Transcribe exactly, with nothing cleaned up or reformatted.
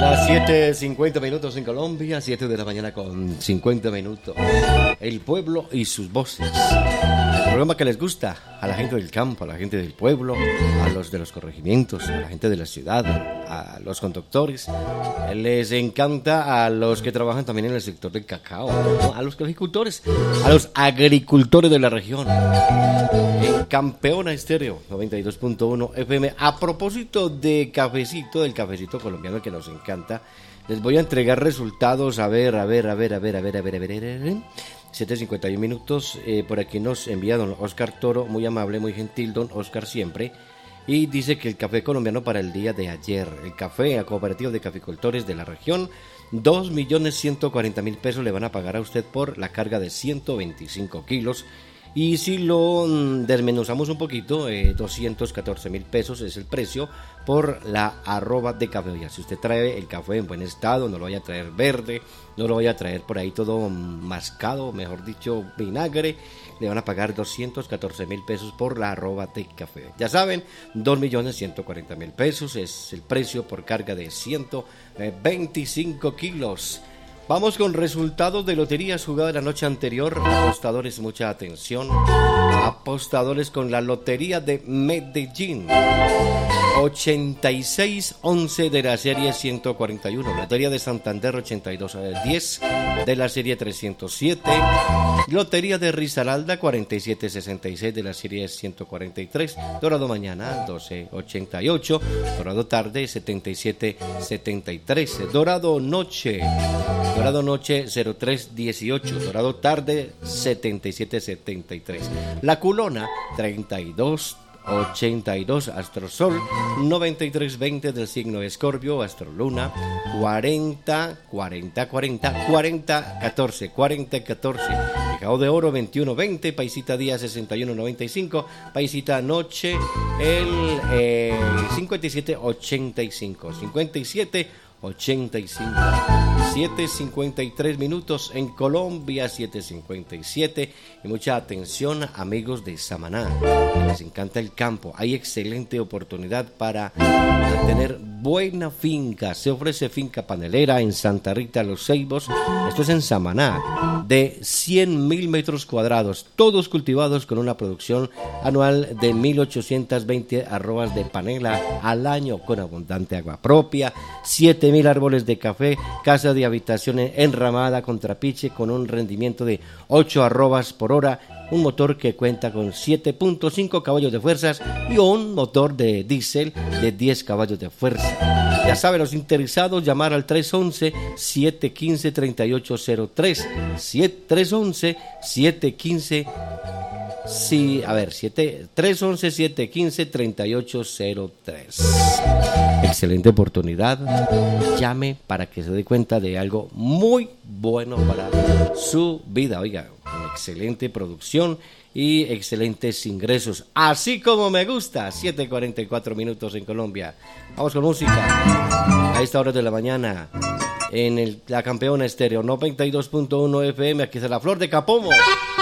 Las siete cincuenta minutos en Colombia, siete de la mañana con cincuenta minutos. El pueblo y sus voces. El programa que les gusta a la gente del campo, a la gente del pueblo, a los de los corregimientos, a la gente de la ciudad, a los conductores. Les encanta a los que trabajan también en el sector del cacao, a los agricultores, a los agricultores de la región. En Campeona Estéreo noventa y dos punto uno F M. A propósito de cafecito, del cafecito colombiano que nos encanta, les voy a entregar resultados. A ver, a ver, a ver, a ver, a ver, a ver, a ver, a ver, a ver. siete cincuenta y uno minutos. Eh, por aquí nos envía don Oscar Toro, muy amable, muy gentil, don Oscar siempre. Y dice que el café colombiano para el día de ayer, el café a cooperativa de caficultores de la región, dos millones ciento cuarenta mil pesos le van a pagar a usted por la carga de ciento veinticinco kilos. Y si lo desmenuzamos un poquito, eh, doscientos catorce mil pesos es el precio por la arroba de café. Ya, si usted trae el café en buen estado, no lo vaya a traer verde, no lo vaya a traer por ahí todo mascado, mejor dicho, vinagre, le van a pagar doscientos catorce mil pesos por la arroba de café. Ya saben, dos millones ciento cuarenta mil pesos es el precio por carga de ciento veinticinco kilos. Vamos con resultados de loterías jugadas la noche anterior. Apostadores, mucha atención. Apostadores con la lotería de Medellín. ochenta y seis once de la serie ciento cuarenta y uno. Lotería de Santander ochenta y dos diez de la serie trescientos siete. Lotería de Risaralda cuarenta y siete sesenta y seis de la serie ciento cuarenta y tres. Dorado mañana doce ochenta y ocho. Dorado tarde setenta y siete setenta y tres. Dorado noche. Dorado noche cero tres dieciocho, Dorado tarde setenta y siete setenta y tres. La culona treinta y dos ochenta y dos, Astrosol noventa y tres veinte del signo Escorpio, Astroluna cuarenta cuarenta cuarenta cuarenta catorce cuarenta catorce. Pijao de Oro veintiuno veinte, Paisita Día sesenta y uno noventa y cinco, Paisita Noche el eh, cincuenta y siete ochenta y cinco, cincuenta y siete ochenta y cinco. siete cincuenta y tres minutos en Colombia, siete cincuenta y siete. Y mucha atención, amigos de Samaná, les encanta el campo. Hay excelente oportunidad para tener buena finca. Se ofrece finca panelera en Santa Rita Los Ceibos. Esto es en Samaná, de cien mil metros cuadrados, todos cultivados con una producción anual de mil ochocientas veinte arrobas de panela al año, con abundante agua propia, siete mil árboles de café, casa de habitación enramada con trapiche con un rendimiento de ocho arrobas por hora, un motor que cuenta con siete punto cinco caballos de fuerzas y un motor de diésel de diez caballos de fuerza. Ya saben, los interesados, llamar al tres once siete quince treinta y ocho cero tres, tres once siete quince Sí, a ver, tres once siete quince treinta y ocho cero tres. Excelente oportunidad. Llame para que se dé cuenta de algo muy bueno para su vida. Oiga, una excelente producción y excelentes ingresos, así como me gusta. Siete cuarenta y cuatro minutos en Colombia. Vamos con música a esta hora de la mañana en el, la Campeona Estéreo noventa y dos punto uno F M. Aquí está la Flor de Capomo.